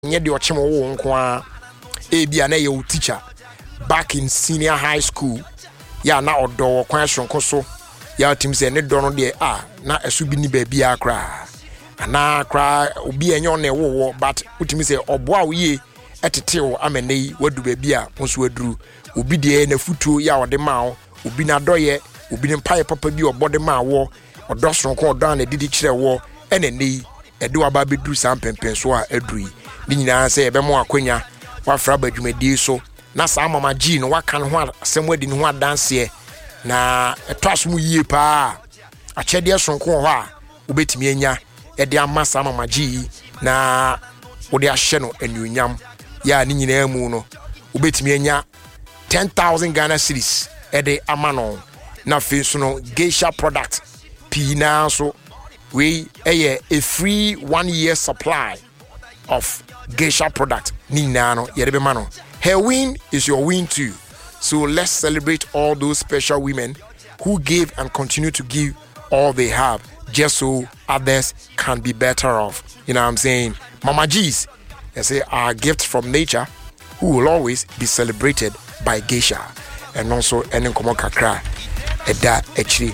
nye de ochemo wo nko a ebia na ye teacher back in senior high school ya na odo kwan sonko so ya tim se ne do no de na esu bi ni ba bia kra ana kra obi enyo na wo but utimi se obo a wo etetew amenei wadu ba bia nso waduru obi de na futuo ya ode ma obi na doye obi ne mpaye papa bi obode ma wo odo sonko odo na didi kire wo enenei ede wa ba beduru sam pempen so a adui ni nyina se ebe mo akwanya wa fra badwumadi so na sa mama G no waka no ho asem wadi no ho adanse na eto asum yie pa achede sonko ho a obetimi anya ede ama sa mama G na wode ahye no anuonyam ya ni nyina mu no obetimi anya 10,000 Ghana cedis ede ama no na fe so no geisha product pina so we a free 1 year supply of geisha product nina no yerebe mano. Her win is your win too. So let's celebrate all those special women who gave and continue to give all they have just so others can be better off. You know what I'm saying? Mama G's, they say, are gifts from nature who will always be celebrated by geisha. And also enen komo kakra eda echiri.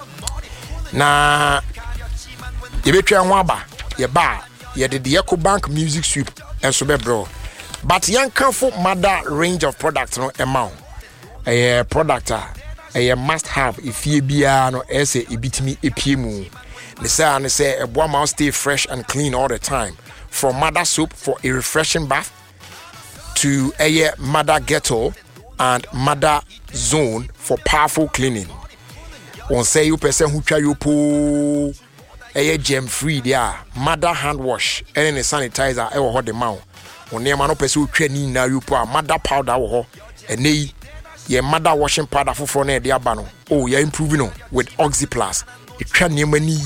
Na yebetwa ho aba ye ba ye de Ecobank music sweep enso be bro but yan kanfo mother range of products no amount a product a must have if ye bia no ese ebitimi epiemu ne say a boy must stay fresh and clean all the time from mother soap for a refreshing bath to a mother ghetto and mother zone for powerful cleaning on say you person who try you po gem free there mother hand wash and sanitizer e wo ho de ma wo ne ma no pese wo twa ni na yupo a mother powder wo ho ene ye mother washing powder foforo na e de aba no oh you improving no with Oxy Plus e twa ne ma ni